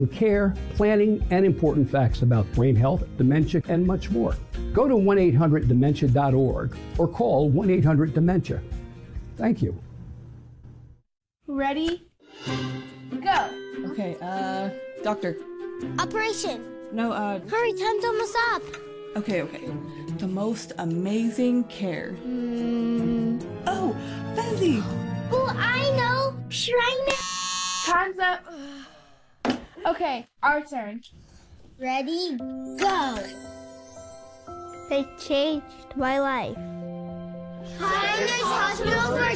Care, planning, and important facts about brain health, dementia, and much more. Go to 1-800-DEMENTIA.org or call 1-800-DEMENTIA. Thank you. Ready? Go. Okay, doctor. Operation. No, Hurry, time's almost up. Okay. The most amazing care. Oh, Fezzy! Oh, I know. Shrine. Time's up. Okay, our turn. Ready? Go. They changed my life. Kindness Hospital for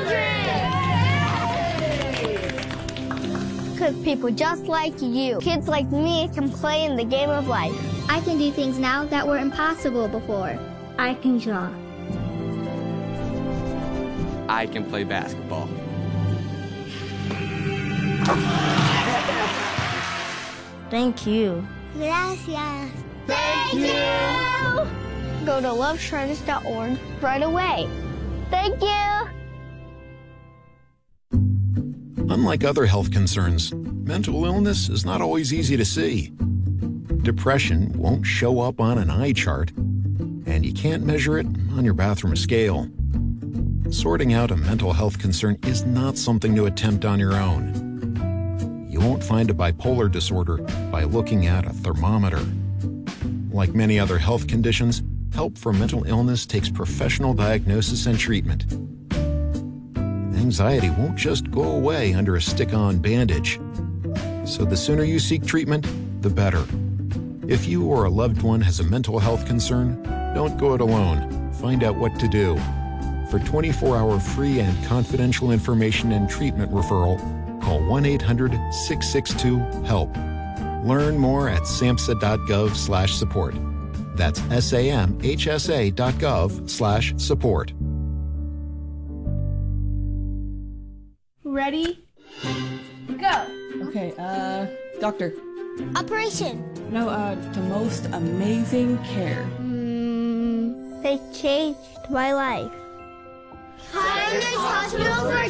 Children! Because people just like you, kids like me, can play in the game of life. I can do things now that were impossible before. I can draw. I can play basketball. Thank you. Gracias. Thank you! Go to loveshriners.org right away. Thank you! Unlike other health concerns, mental illness is not always easy to see. Depression won't show up on an eye chart, and you can't measure it on your bathroom scale. Sorting out a mental health concern is not something to attempt on your own. You won't find a bipolar disorder by looking at a thermometer. Like many other health conditions, help for mental illness takes professional diagnosis and treatment. Anxiety won't just go away under a stick-on bandage. So the sooner you seek treatment, the better. If you or a loved one has a mental health concern, don't go it alone. Find out what to do. For 24-hour free and confidential information and treatment referral, call 1-800-662-HELP. Learn more at samhsa.gov/support. That's samhsa.gov/support. Ready? Go. Okay, doctor. Operation. No, the most amazing care. They changed my life. Kindness Hospital for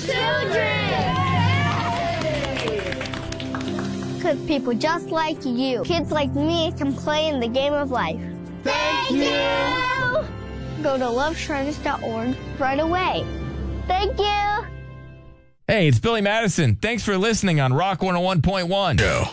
Children! Because people just like you, kids like me, can play in the game of life. Thank you! Go to loveshriners.org right away. Thank you! Hey, it's Billy Madison. Thanks for listening on Rock 101.1. Go.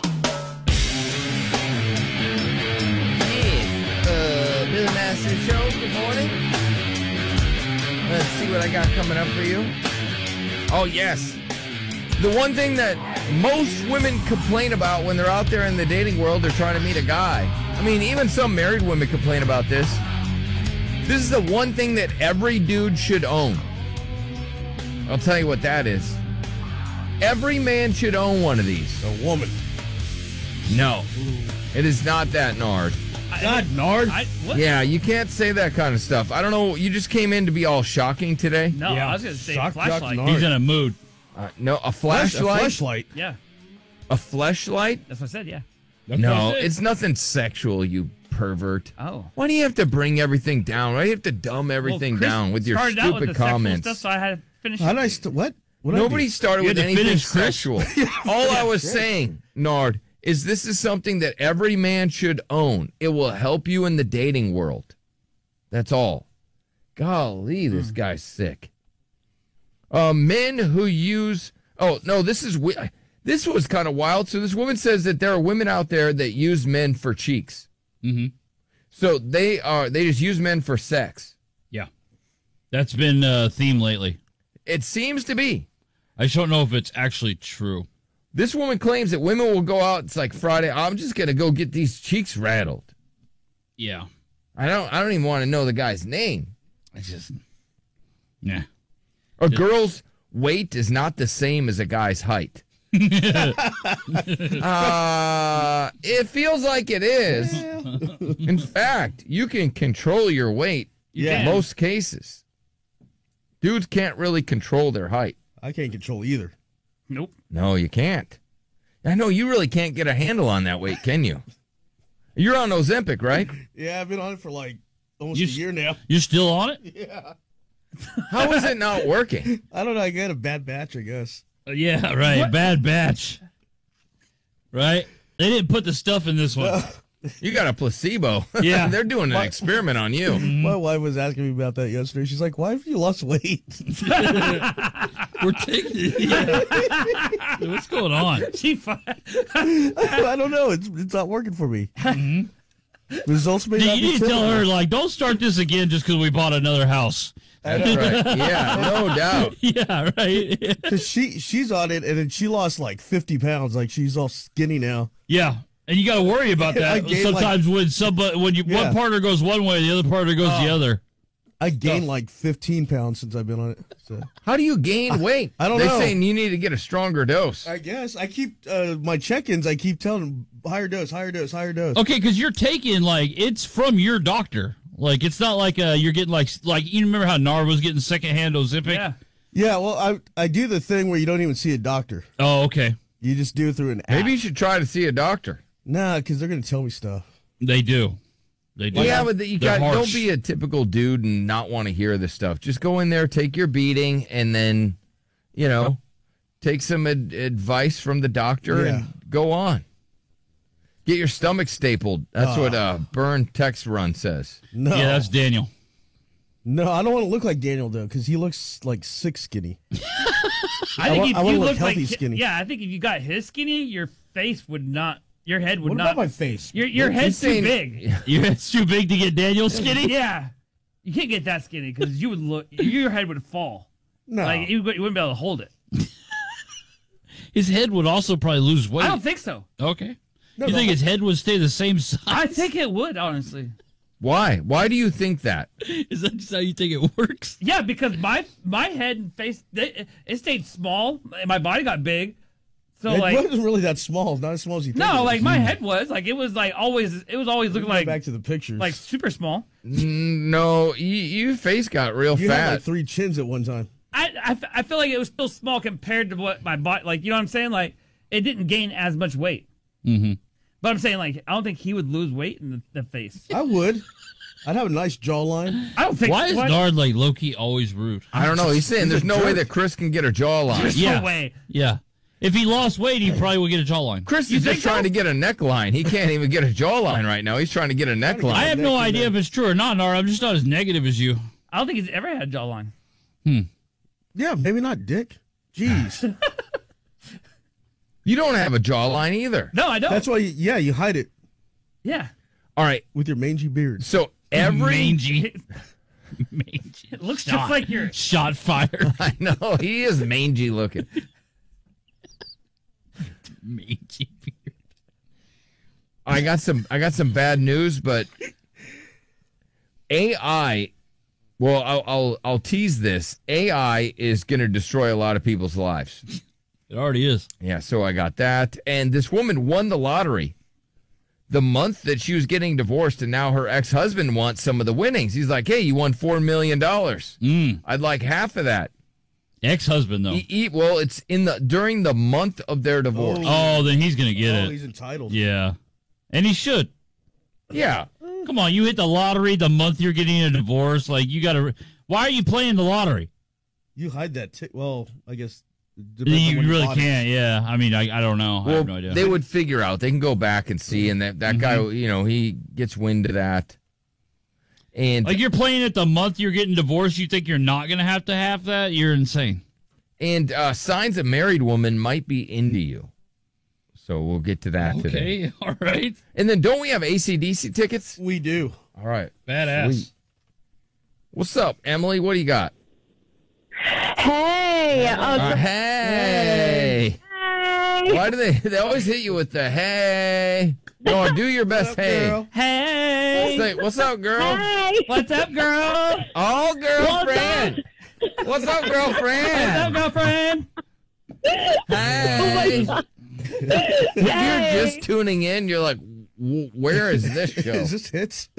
Billy Madison Show. Good morning. Let's see what I got coming up for you. Oh, yes. The one thing that most women complain about when they're out there in the dating world, they're trying to meet a guy. I mean, even some married women complain about this. This is the one thing that every dude should own. I'll tell you what that is. Every man should own one of these. A woman. No. It is not that, Nard. God, Nard. What? Yeah, you can't say that kind of stuff. I don't know. You just came in to be all shocking today? No, Yeah. I was going to say Shock, flashlight. Nard. He's in a mood. No, a flashlight? A flashlight. Yeah, A fleshlight? that's what I said, yeah. No, it's nothing sexual, you pervert. Oh. Why do you have to bring everything down? Why do you have to dumb everything Chris down with your started out with stupid the sexual comments? Stuff, so I had to finish How it. did I what? What Nobody did I started You with had to anything finish, Chris? sexual. All I was saying, Nard, is this is something that every man should own. It will help you in the dating world. That's all. Golly, this guy's sick. Men who use... Oh, no, this was kind of wild. So this woman says that there are women out there that use men for cheeks. Mm-hmm. So they just use men for sex. Yeah. That's been a theme lately. It seems to be. I just don't know if it's actually true. This woman claims that women will go out. It's like Friday. I'm just gonna go get these cheeks rattled. Yeah. I don't even want to know the guy's name. It's just... Nah. A girl's weight is not the same as a guy's height. It feels like it is. In fact, you can control your weight in most cases. Dudes can't really control their height. I can't control either. Nope. No, you can't. I know you really can't get a handle on that weight, can you? You're on Ozempic, right? Yeah, I've been on it for like almost a year now. You're still on it? Yeah. How is it not working? I don't know. I got a bad batch, I guess. Yeah, right. What? Bad batch. Right? They didn't put the stuff in this one. You got a placebo. Yeah. They're doing an experiment on you. My wife was asking me about that yesterday. She's like, "Why have you lost weight?" We're taking. Yeah. What's going on? I don't know. It's not working for me. Results may not You be need to tell similar. her, like, don't start this again just because we bought another house. That's right. Yeah, no doubt. Yeah, right. Because she's on it, and then she lost like 50 pounds. Like, she's all skinny now. Yeah. And you got to worry about I that gained, sometimes when Yeah. one partner goes one way, the other partner goes the other. I gained like 15 pounds since I've been on it. So. How do you gain weight? I don't They're know. saying you need to get a stronger dose. I guess. I keep, my check-ins, I keep telling them, higher dose, higher dose, higher dose. Okay, because you're taking, like, it's from your doctor. Like, it's not like you're getting, like you remember how Nar was getting secondhand Ozempic? Yeah. Yeah, well, I do the thing where you don't even see a doctor. Oh, okay. You just do it through an app. Maybe you should try to see a doctor. Nah, because they're going to tell me stuff. They do. They do. Yeah, but They're harsh. don't be a typical dude and not want to hear this stuff. Just go in there, take your beating, and then, take some advice from the doctor and go on. Get your stomach stapled. That's what Burn Text Run says. No. Yeah, that's Daniel. No, I don't want to look like Daniel, though, because he looks like sick skinny. I think if I wanna you look look healthy like skinny. Yeah, I think if you got his skinny, your face would not. Your head would What not. about my face? Your head's too big. Your head's too big to get Daniel skinny? Yeah, you can't get that skinny because you would look. Your head would fall. No, like you wouldn't be able to hold it. His head would also probably lose weight. I don't think so. Okay. You think his head would stay the same size? I think it would, honestly. Why? Why do you think that? Is that just how you think it works? Yeah, because my head and face it stayed small. My body got big. So it like wasn't really that small. Not as small as you think. no, it like is. my head was like it was always looking like back to the pictures. like super small. No, your face got real You fat. had like 3 chins at one time. I feel like it was still small compared to what my body, like, you know what I'm saying? Like, it didn't gain as much weight. Mm-hmm. But I'm saying, like, I don't think he would lose weight in the face. I would. I'd have a nice jawline. I don't think. Why is Nard like low-key always rude? I don't know. He's saying there's no way that Chris can get a jawline. There's no way. Yeah. If he lost weight, he probably would get a jawline. Chris is just trying to get a neckline. He can't even get a jawline right now. He's trying to get a neckline. I have no idea if it's true or not, Nard. I'm just not as negative as you. I don't think he's ever had a jawline. Yeah, maybe not dick. Jeez. You don't have a jawline either. No, I don't. That's why, you hide it Yeah. All right. with your mangy beard. So every Mangy. It looks just like your. Shot fired. I know he is mangy looking. Mangy beard. I got some bad news, but AI. Well, I'll tease this. AI is going to destroy a lot of people's lives. It already is. Yeah, so I got that. And this woman won the lottery the month that she was getting divorced, and now her ex-husband wants some of the winnings. He's like, hey, you won $4 million. I'd like half of that. Ex-husband, though. Well, it's during the month of their divorce. Oh, then he's going to get it. He's entitled. Yeah. And he should. Yeah. Come on, you hit the lottery the month you're getting a divorce. Like, you got to. Why are you playing the lottery? You hide that. Well, I guess. You really can't, yeah. I mean, I don't know. I have no idea. They would figure out. They can go back and see, and that guy, he gets wind of that. And like, you're playing it the month you're getting divorced, you think you're not going to have that? You're insane. And signs a married woman might be into you. So we'll get to that today. Okay, all right. And then don't we have AC/DC tickets? We do. All right. Badass. Sweet. What's up, Emily? What do you got? Hey. Hey. Hey. Why do they always hit you with the hey? No, do your best hey. Girl? Hey. Say, what's up, girl? Hey. What's up, girl? Oh, girlfriend. What's up, girlfriend? What's up, girlfriend? Hey. If you're just tuning in, you're like, where is this show? Is this hits?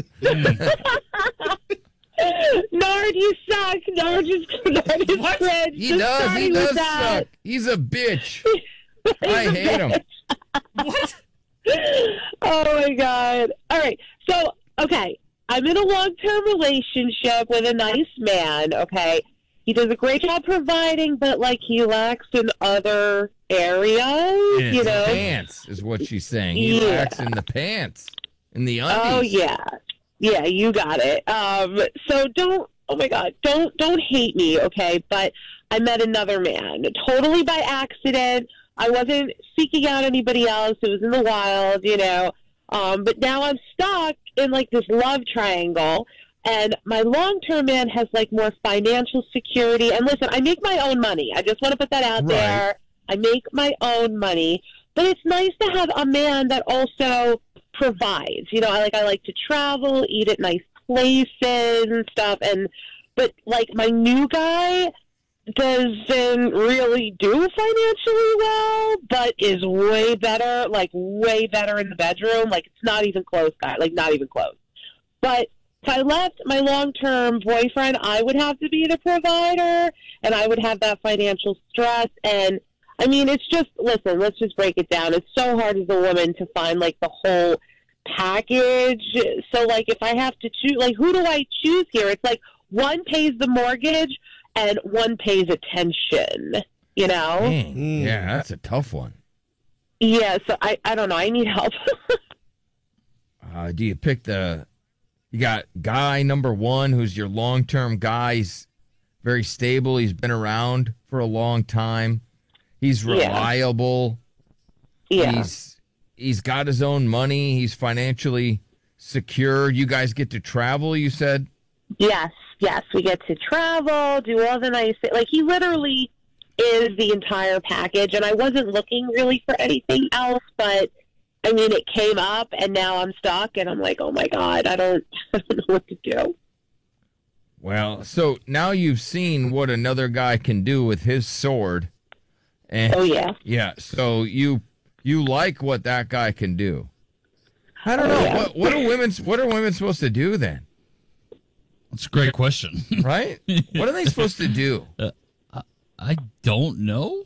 Nard, you suck. Nard is cringe. He does suck. He's a bitch. I hate him. What? Oh, my God. All right. So, okay. I'm in a long-term relationship with a nice man, okay? he does a great job providing, but like he lacks in other areas. In you his know, pants is what she's saying. He lacks in the pants, in the undies. Oh yeah, you got it. So don't. Oh my God, don't hate me, okay? But I met another man, totally by accident. I wasn't seeking out anybody else. It was in the wild, you know. But now I'm stuck in like this love triangle. And my long-term man has like more financial security. And listen, I make my own money. I just want to put that out there. I make my own money. But it's nice to have a man that also provides. You know, I like to travel, eat at nice places and stuff. But like my new guy doesn't really do financially well, but is way better in the bedroom. Like it's not even close, guy. Like not even close. But if I left my long-term boyfriend, I would have to be the provider, and I would have that financial stress. And, I mean, it's just, listen, let's just break it down. It's so hard as a woman to find, like, the whole package. So, like, if I have to choose, like, who do I choose here? It's like one pays the mortgage and one pays attention, you know? Yeah, that's a tough one. Yeah, so I don't know. I need help. Do you pick you got guy number one, who's your long-term guy. He's very stable. He's been around for a long time. He's reliable. Yeah. He's got his own money. He's financially secure. You guys get to travel, you said? Yes, we get to travel, do all the nice things. Like, he literally is the entire package, and I wasn't looking really for anything else, but I mean, it came up, and now I'm stuck, and I'm like, oh, my God, I don't know what to do. Well, so now you've seen what another guy can do with his sword. And, yeah, so you like what that guy can do. I don't know. Yeah. What are women supposed to do then? That's a great question. Right? What are they supposed to do? I don't know.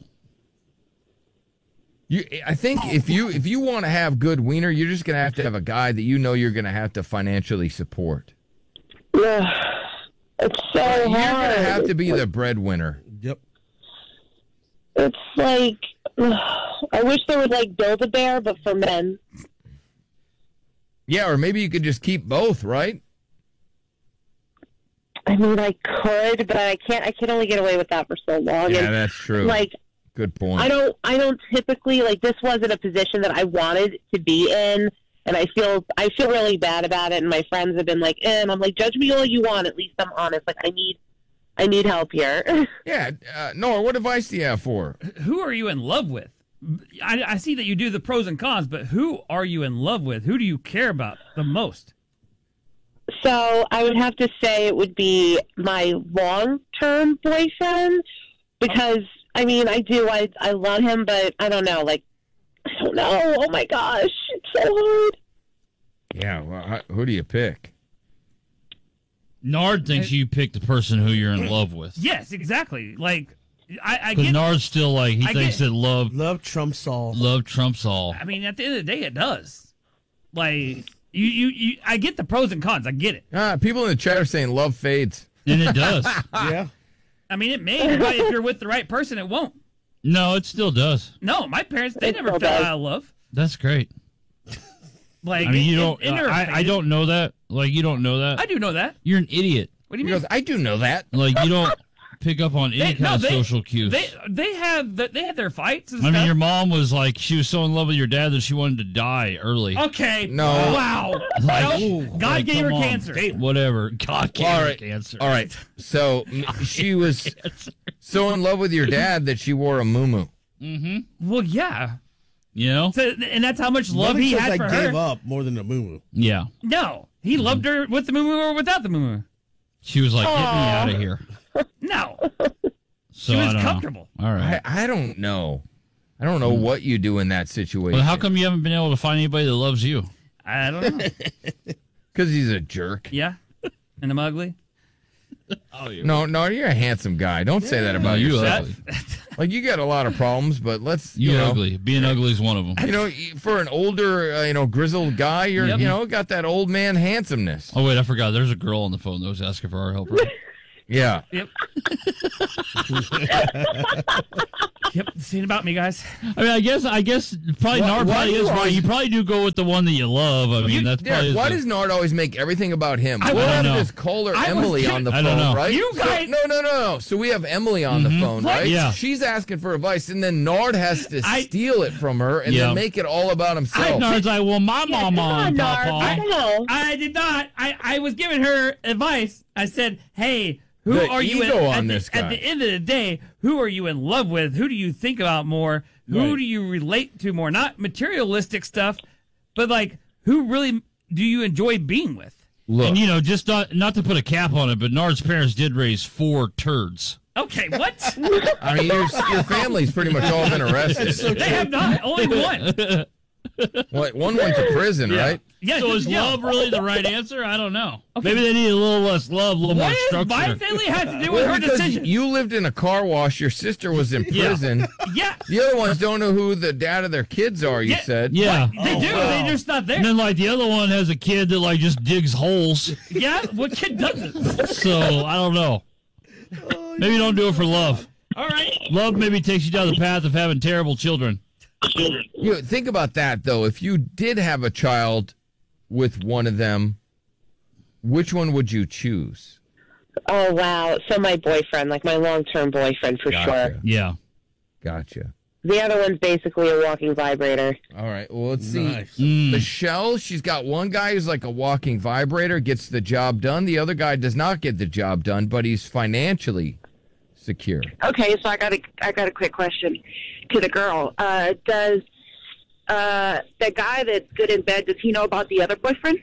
I think if you want to have good wiener, you're just going to have a guy that you know you're going to have to financially support. Yeah, it's so hard. You're going to have to be the breadwinner. Yep. It's like, I wish there was like Build-A-Bear, but for men. Yeah, or maybe you could just keep both, right? I mean, I could, but I can't. I can only get away with that for so long. Yeah, and, that's true. Like, good point. I don't typically, like, this wasn't a position that I wanted to be in, and I feel really bad about it. And my friends have been like, and I'm like, judge me all you want. At least I'm honest. Like, I need help here. Yeah, Nora, what advice do you have for her? Who are you in love with? I see that you do the pros and cons, but who are you in love with? Who do you care about the most? So I would have to say it would be my long-term boyfriend, because, I mean, I love him, but I don't know, like, I don't know. Oh, my gosh, it's so hard. Yeah, well, who do you pick? Nard thinks you pick the person who you're in love with. Yes, exactly. Like, I Because get... Nard's still like, he thinks that love trumps all. Love trumps all. I mean, at the end of the day, it does. Like... You, I get the pros and cons. I get it. People in the chat are saying love fades. And it does. Yeah. I mean, it may, but if you're with the right person, it won't. No, it still does. No, my parents, they never fell out of love. That's great. Like, I mean, you don't. I don't know that. Like, you don't know that. I do know that. You're an idiot. What do you mean? Because I do know that. Like, you don't pick up on any kind of social cues. They had their fights and I stuff. mean, your mom was like, she was so in love with your dad that she wanted to die early. Okay. No. Wow. Like, God gave her cancer. Whatever. God gave her cancer. All right. So she was so in love with your dad that she wore a muumuu. Mm-hmm. Well, yeah. You know? So, and that's how much love he had for her. I gave up more than a muumuu. Yeah. No. He loved her with the muumuu or without the muumuu. She was like, get me out of here. No. So she was comfortable. All right. I don't know. I don't know what you do in that situation. Well, how come you haven't been able to find anybody that loves you? I don't know. Because he's a jerk. Yeah. And I'm ugly. Oh, No, you're a handsome guy. Don't say that about yourself. Like, you got a lot of problems, but let's, you're ugly. Being ugly is one of them. You know, for an older, grizzled guy, you're, got that old man handsomeness. Oh, wait, I forgot. There's a girl on the phone that was asking for our help. Right? Yeah. Yep. Yep. Seen about me, guys. I mean, I guess probably Nard probably is right. You probably do go with the one that you love. I mean, that's probably. Why does Nard always make everything about him? I We'll have don't know. this caller Emily on the I don't phone, know. right? You guys- No. So we have Emily on the phone, right? Yeah. She's asking for advice, and then Nard has to steal it from her and Yeah. then make it all about himself. Nard's like, well, my mama and papa. I did not. I was giving her advice. I said, hey, who The are you ego at on this guy. At the end of the day, who are you in love with? Who do you think about more? Who Right. do you relate to more? Not materialistic stuff, but like who really do you enjoy being with? Look. And, you know, just not to put a cap on it, but Nard's parents did raise 4 turds. Okay, what? I mean, your family's pretty much all been arrested. They have not. Only one. What, one went to prison, right? Yeah, So is love really the right answer? I don't know. Maybe they need a little less love, a little more What does structure. my family have to do with her Because decision? you lived in a car wash, your sister was in prison. Yeah. The other ones don't know who the dad of their kids are, you said. Yeah. They do. They're just not there. And then, like, the other one has a kid that, like, just digs holes. Yeah, what kid doesn't? So, I don't know. Maybe don't do it for love. All right. Love maybe takes you down the path of having terrible children. You know, think about that, though. If you did have a child with one of them, which one would you choose? Oh, wow. So my boyfriend, like my long-term boyfriend for sure. Yeah. Gotcha. The other one's basically a walking vibrator. All right. Well, let's see. Nice. Michelle, she's got one guy who's like a walking vibrator, gets the job done. The other guy does not get the job done, but he's financially secure. Okay, so I got a quick question to the girl. Does the guy that's good in bed, does he know about the other boyfriend?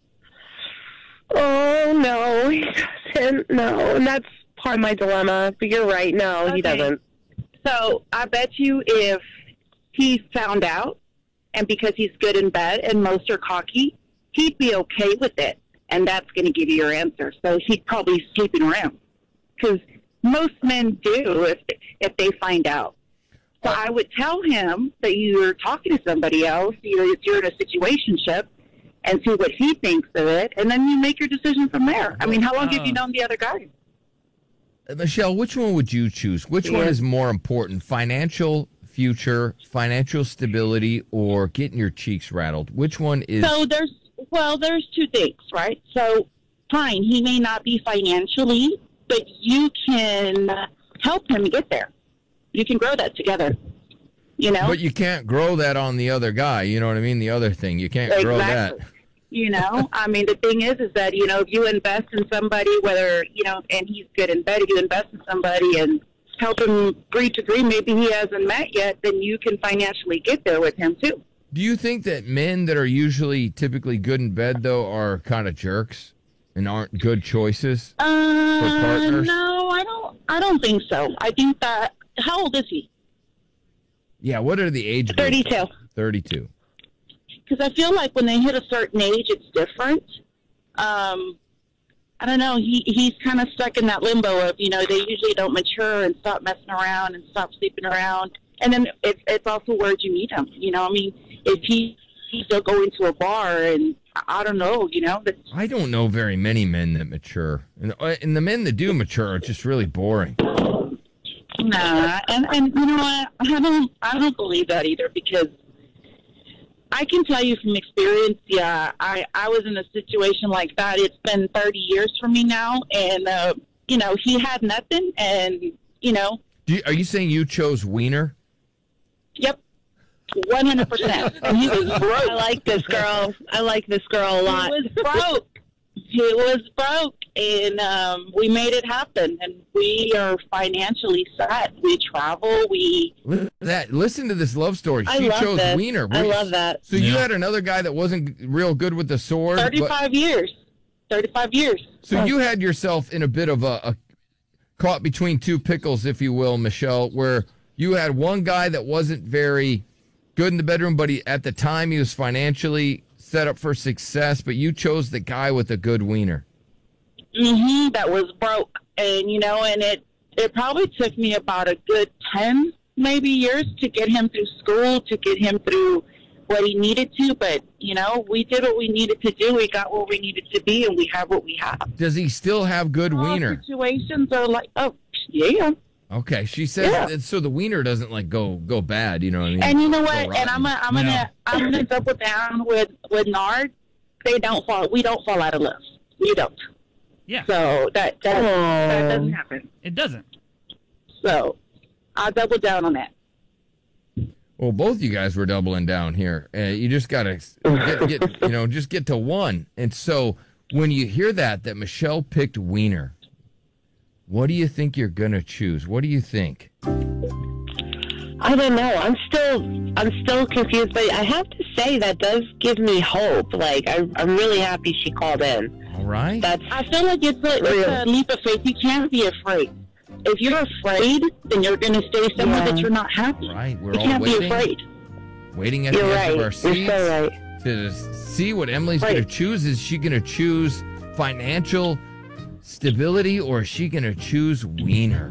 Oh, no, he doesn't. No, and that's part of my dilemma. But you're right. No, he Okay. doesn't. So I bet you if he found out, and because he's good in bed and most are cocky, he'd be okay with it. And that's going to give you your answer. So he'd probably sleeping around. Because most men do if they find out. So I would tell him that you're talking to somebody else, you're in a situationship, and see what he thinks of it, and then you make your decision from there. I mean, how long have you known the other guy? Michelle, which one would you choose? Which one is more important? Financial future, financial stability, or getting your cheeks rattled? Which one is... So there's 2 things, right? So fine, he may not be financially, but you can help him get there. You can grow that together, you know? But you can't grow that on the other guy. You know what I mean? The other thing. You can't grow that. You know, I mean, the thing is that, you know, if you invest in somebody, whether, you know, and he's good in bed, if you invest in somebody and help him reach a dream maybe he hasn't met yet, then you can financially get there with him too. Do you think that men that are usually typically good in bed, though, are kind of jerks and aren't good choices for partners? No, I don't think so. I think that, how old is he? Yeah, what are the age groups? 32. 32. Because I feel like when they hit a certain age, it's different. I don't know. He's kind of stuck in that limbo of, you know, they usually don't mature and stop messing around and stop sleeping around. And then it's also where you meet him. You know, I mean, if he's still going to a bar and I don't know, you know. I don't know very many men that mature. And the men that do mature are just really boring. Nah, and you know what? I don't believe that either, because I can tell you from experience, yeah, I was in a situation like that. It's been 30 years for me now, and, you know, he had nothing, and, you know. Are you saying you chose Wiener? Yep, 100%. And he was broke. I like this girl. I like this girl a lot. He was broke. He was broke, and we made it happen, and we are financially set. We travel, Listen to this love story. I She love chose this. Wiener. I love that. So you had another guy that wasn't real good with the sword. 35 years. 35 years. So you had yourself in a bit of a caught between two pickles, if you will, Michelle, where you had one guy that wasn't very good in the bedroom, but at the time he was financially set up for success, but you chose the guy with a good wiener. Mm-hmm, that was broke. And, you know, and it probably took me about a good 10 maybe years to get him through school, to get him through what he needed to, but, you know, we did what we needed to do. We got where we needed to be, and we have what we have. Does he still have good wiener? Situations are like, oh, yeah. Okay, she says so the wiener doesn't like go bad, you know what I mean? And you know what? And I'm gonna double down with Nard. We don't fall out of love. We don't. Yeah. So that doesn't happen. It doesn't. So I'll double down on that. Well, both you guys were doubling down here. You just gotta get to one. And so when you hear that Michelle picked wiener, what do you think you're gonna choose? What do you think? I don't know. I'm still confused, but I have to say that does give me hope. Like I'm really happy she called in. All right. I feel like it's a leap of faith. You can't be afraid. If you're afraid, then you're going to stay somewhere that you're not happy. Right. We're you all can't waiting. be afraid. Waiting at the edge of our seats You're so right. to see what Emily's going to choose. Is she going to choose financial stability, or is she going to choose wiener?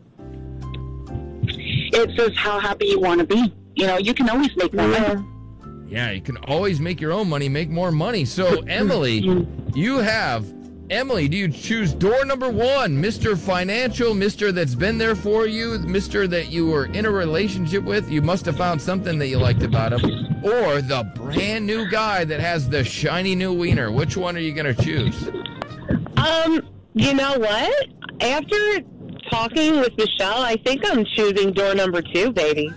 It's just how happy you want to be. You know, you can always make more money. Yeah, you can always make your own money, make more money. So, Emily, Emily, do you choose door number 1, Mr. Financial, Mr. that's been there for you, Mr. that you were in a relationship with, you must have found something that you liked about him, or the brand new guy that has the shiny new wiener? Which one are you going to choose? You know what? After talking with Michelle, I think I'm choosing door number 2, baby.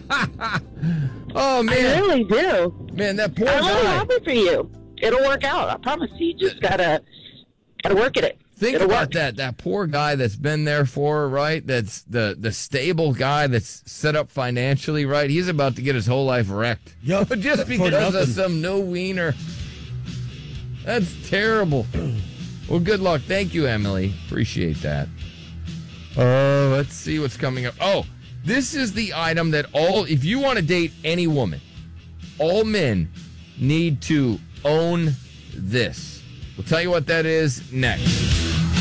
Oh, man. I really do. Man, that poor I'm guy. really happy for you. It'll work out. I promise you. You just gotta work at it. Think about that poor guy that's been there for her, right? That's the stable guy that's set up financially, right? He's about to get his whole life wrecked. Yep. Just because of some no wiener. That's terrible. Well, good luck. Thank you, Emily. Appreciate that. Let's see what's coming up. Oh, this is the item that if you want to date any woman, all men need to own this. We'll tell you what that is next.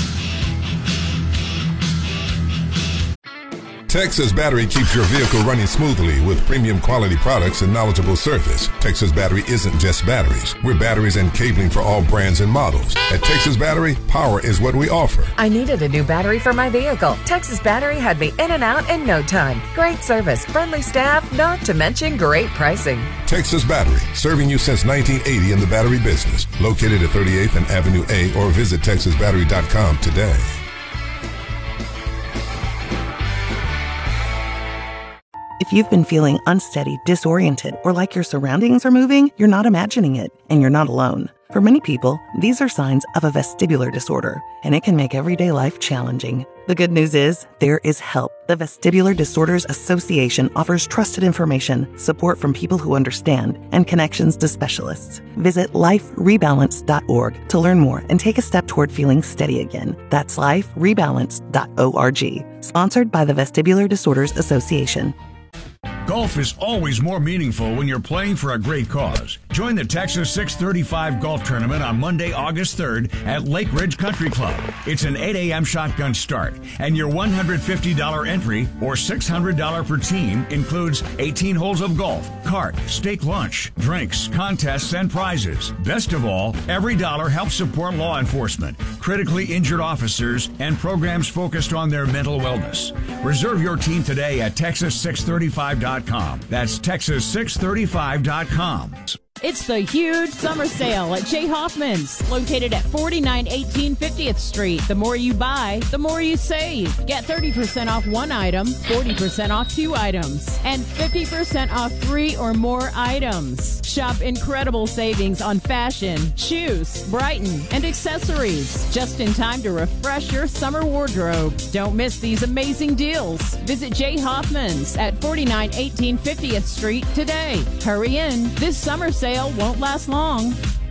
Texas Battery keeps your vehicle running smoothly with premium quality products and knowledgeable service. Texas Battery isn't just batteries. We're batteries and cabling for all brands and models. At Texas Battery, power is what we offer. I needed a new battery for my vehicle. Texas Battery had me in and out in no time. Great service, friendly staff, not to mention great pricing. Texas Battery, serving you since 1980 in the battery business. Located at 38th and Avenue A, or visit TexasBattery.com today. If you've been feeling unsteady, disoriented, or like your surroundings are moving, you're not imagining it, and you're not alone. For many people, these are signs of a vestibular disorder, and it can make everyday life challenging. The good news is, there is help. The Vestibular Disorders Association offers trusted information, support from people who understand, and connections to specialists. Visit liferebalance.org to learn more and take a step toward feeling steady again. That's liferebalance.org. Sponsored by the Vestibular Disorders Association. Golf is always more meaningful when you're playing for a great cause. Join the Texas 635 Golf Tournament on Monday, August 3rd at Lake Ridge Country Club. It's an 8 a.m. shotgun start, and your $150 entry or $600 per team includes 18 holes of golf, cart, steak lunch, drinks, contests, and prizes. Best of all, every dollar helps support law enforcement, critically injured officers, and programs focused on their mental wellness. Reserve your team today at Texas635.com. That's Texas635.com. It's the huge summer sale at J. Hoffman's, located at 4918 50th Street. The more you buy, the more you save. Get 30% off one item, 40% off 2 items, and 50% off 3 or more items. Shop incredible savings on fashion, shoes, Brighton, and accessories, just in time to refresh your summer wardrobe. Don't miss these amazing deals. Visit J. Hoffman's at 4918 50th Street today. Hurry in. This summer sale won't last long.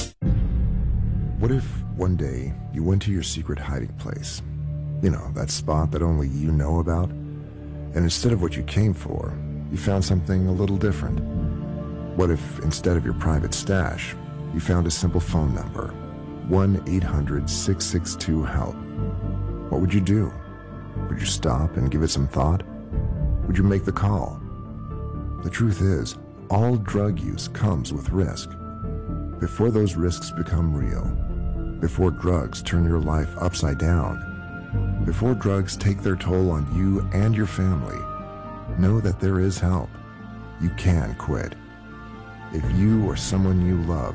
What if one day you went to your secret hiding place? You know, that spot that only you know about? And instead of what you came for, you found something a little different. What if instead of your private stash, you found a simple phone number, 1-800-662-HELP? What would you do? Would you stop and give it some thought? Would you make the call? The truth is, All drug use comes with risk. Before those risks become real, before drugs turn your life upside down, before drugs take their toll on you and your family, know that there is help. You can quit. If you or someone you love